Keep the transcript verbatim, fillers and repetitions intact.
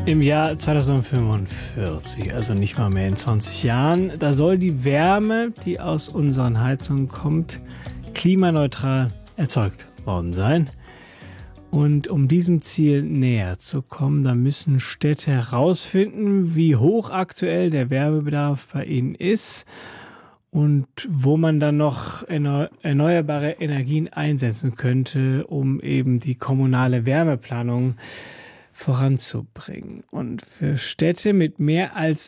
Im Jahr zweitausendfünfundvierzig, also nicht mal mehr in zwanzig Jahren, da soll die Wärme, die aus unseren Heizungen kommt, klimaneutral erzeugt worden sein. Und um diesem Ziel näher zu kommen, da müssen Städte herausfinden, wie hoch aktuell der Wärmebedarf bei ihnen ist und wo man dann noch erneuerbare Energien einsetzen könnte, um eben die kommunale Wärmeplanung voranzubringen. Und für Städte mit mehr als